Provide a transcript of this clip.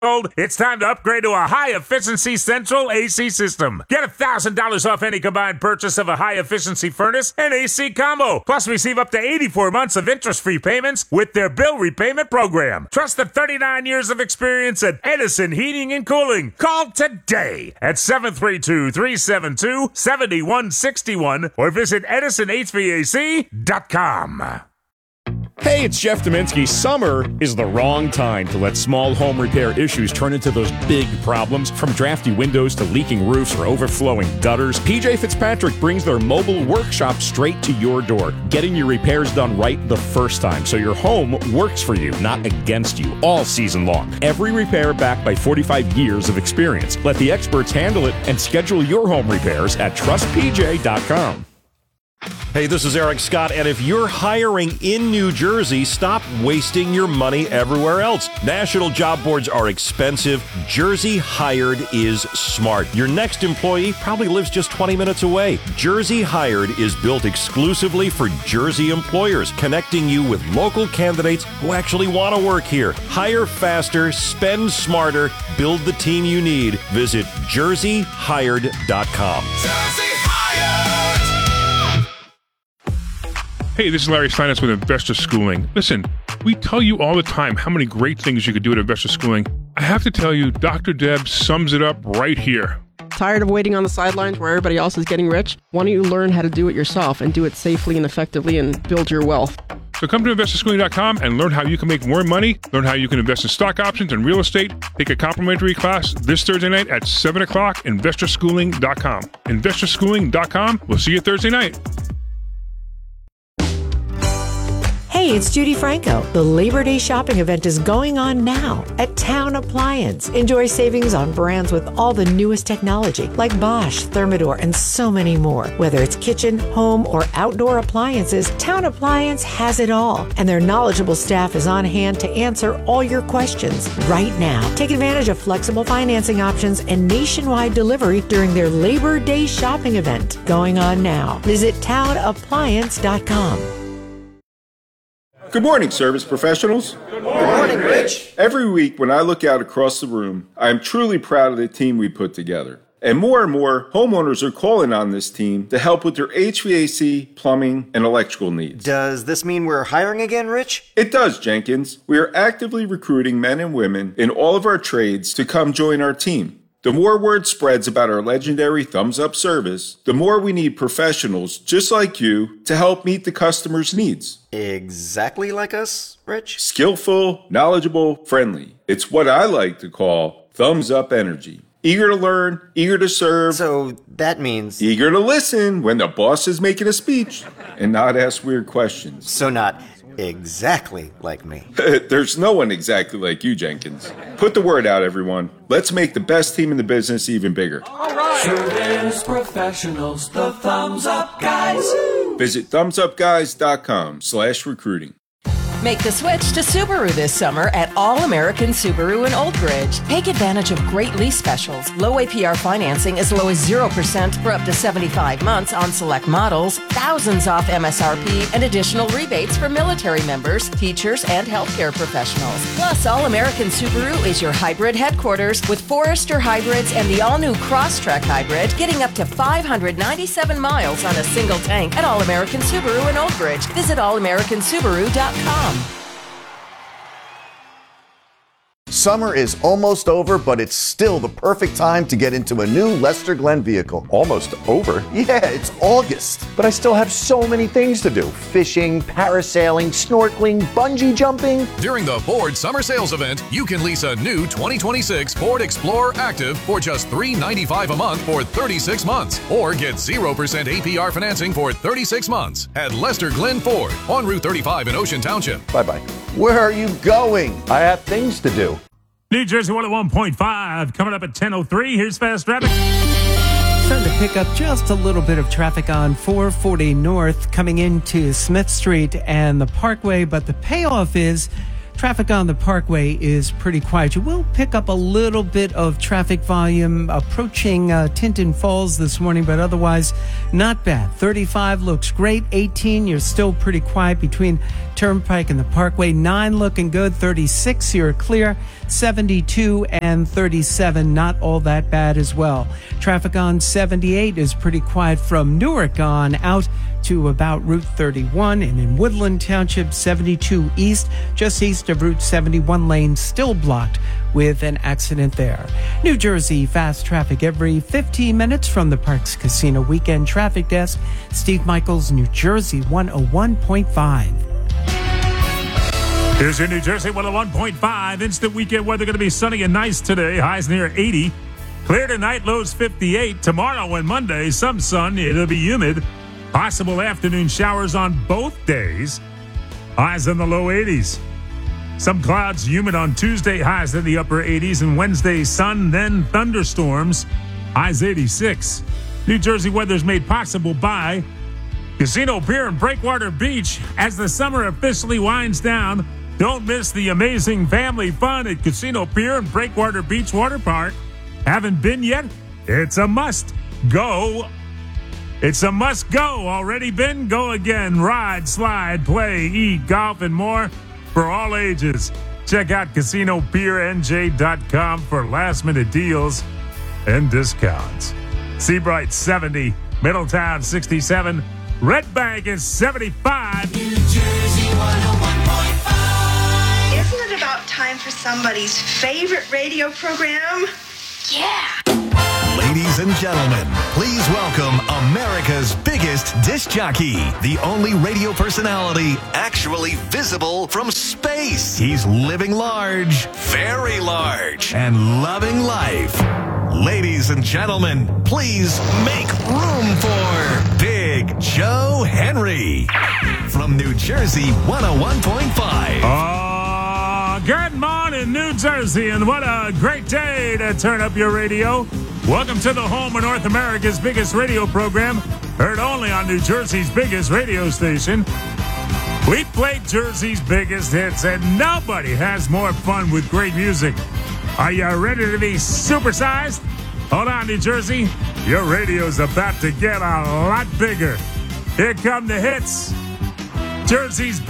It's time to upgrade to a high-efficiency central AC system. Get $1,000 off any combined purchase of a high-efficiency furnace and AC combo. Plus, receive up to 84 months of interest-free payments with their bill repayment program. Trust the 39 years of experience at Edison Heating and Cooling. Call today at 732-372-7161 or visit EdisonHVAC.com. Hey, it's Jeff Dominski. Summer is the wrong time to let small home repair issues turn into those big problems. From drafty windows to leaking roofs or overflowing gutters, PJ Fitzpatrick brings their mobile workshop straight to your door, getting your repairs done right the first time so your home works for you, not against you, all season long. Every repair backed by 45 years of experience. Let the experts handle it and schedule your home repairs at trustpj.com. Hey, this is Eric Scott, and if you're hiring in New Jersey, stop wasting your money everywhere else. National job boards are expensive. Jersey Hired is smart. Your next employee probably lives just 20 minutes away. Jersey Hired is built exclusively for Jersey employers, connecting you with local candidates who actually want to work here. Hire faster, spend smarter, build the team you need. Visit jerseyhired.com. Jersey Hired! Hey, this is Larry Steinitz with Investor Schooling. Listen, we tell you all the time how many great things you could do at Investor Schooling. I have to tell you, Dr. Deb sums it up right here. Tired of waiting on the sidelines where everybody else is getting rich? Why don't you learn how to do it yourself and do it safely and effectively and build your wealth? So come to investorschooling.com and learn how you can make more money, learn how you can invest in stock options and real estate. Take a complimentary class this Thursday night at 7 o'clock, investorschooling.com. Investorschooling.com. We'll see you Thursday night. Hey, it's Judy Franco. The Labor Day shopping event is going on now at Town Appliance. Enjoy savings on brands with all the newest technology like Bosch, Thermador, and so many more. Whether it's kitchen, home, or outdoor appliances, Town Appliance has it all. And their knowledgeable staff is on hand to answer all your questions right now. Take advantage of flexible financing options and nationwide delivery during their Labor Day shopping event going on now. Visit townappliance.com. Good morning, service professionals. Good morning, Rich. Every week when I look out across the room, I am truly proud of the team we put together. And more homeowners are calling on this team to help with their HVAC, plumbing, and electrical needs. Does this mean we're hiring again, Rich? It does, Jenkins. We are actively recruiting men and women in all of our trades to come join our team. The more word spreads about our legendary Thumbs Up service, the more we need professionals just like you to help meet the customer's needs. Exactly like us, Rich? Skillful, knowledgeable, friendly. It's what I like to call Thumbs Up energy. Eager to learn, eager to serve. So that means... eager to listen when the boss is making a speech and not ask weird questions. So not exactly like me. There's no one exactly like you, Jenkins. Put the word out, everyone. Let's make the best team in the business even bigger. All right. Service professionals, the Thumbs Up Guys. Visit thumbsupguys.com/recruiting. Make the switch to Subaru this summer at All American Subaru in Old Bridge. Take advantage of great lease specials, low APR financing as low as 0% for up to 75 months on select models, thousands off MSRP, and additional rebates for military members, teachers, and healthcare professionals. Plus, All American Subaru is your hybrid headquarters with Forester hybrids and the all-new Crosstrek hybrid, getting up to 597 miles on a single tank at All American Subaru in Old Bridge. Visit allamericansubaru.com. Summer is almost over, but it's still the perfect time to get into a new Lester Glenn vehicle. Almost over? Yeah, it's August. But I still have so many things to do. Fishing, parasailing, snorkeling, bungee jumping. During the Ford Summer Sales Event, you can lease a new 2026 Ford Explorer Active for just $395 a month for 36 months. Or get 0% APR financing for 36 months at Lester Glenn Ford on Route 35 in Ocean Township. Bye-bye. Where are you going? I have things to do. New Jersey 101.5 coming up at 10:03. Here's fast traffic. Starting to pick up just a little bit of traffic on 440 North coming into Smith Street and the Parkway, but the payoff is traffic on the Parkway is pretty quiet. You will pick up a little bit of traffic volume approaching Tinton Falls this morning, but otherwise not bad. 35 looks great. 18, you're still pretty quiet between Turnpike and the Parkway, 9 looking good, 36 you're clear, 72 and 37 not all that bad as well. Traffic on 78 is pretty quiet from Newark on out to about Route 31, and in Woodland Township, 72 east, just east of Route 71 lane, still blocked with an accident there. New Jersey fast traffic every 15 minutes from the Parks Casino Weekend Traffic Desk. Steve Michaels, New Jersey 101.5. Here's your New Jersey 101.5. Instant weekend weather going to be sunny and nice today. Highs near 80. Clear tonight, lows 58. Tomorrow and Monday, some sun. It'll be humid. Possible afternoon showers on both days. Highs in the low 80s. Some clouds, humid on Tuesday. Highs in the upper 80s. And Wednesday, sun, then thunderstorms. Highs 86. New Jersey weather's made possible by Casino Pier and Breakwater Beach. As the summer officially winds down, don't miss the amazing family fun at Casino Pier and Breakwater Beach Water Park. Haven't been yet? It's a must go. It's a must go. Already been? Go again. Ride, slide, play, eat, golf, and more for all ages. Check out CasinoPierNJ.com for last-minute deals and discounts. Seabright 70, Middletown 67, Red Bank is 75. New Jersey 101.5. Isn't it about time for somebody's favorite radio program? Yeah. Ladies and gentlemen, please welcome America's biggest disc jockey, the only radio personality actually visible from space. He's living large, very large, and loving life. Ladies and gentlemen, please make room for Big Joe Henry from New Jersey 101.5. Good morning, New Jersey, and what a great day to turn up your radio. Welcome to the home of North America's biggest radio program, heard only on New Jersey's biggest radio station. We play Jersey's biggest hits, and nobody has more fun with great music. Are you ready to be supersized? Hold on, New Jersey. Your radio's about to get a lot bigger. Here come the hits. Jersey's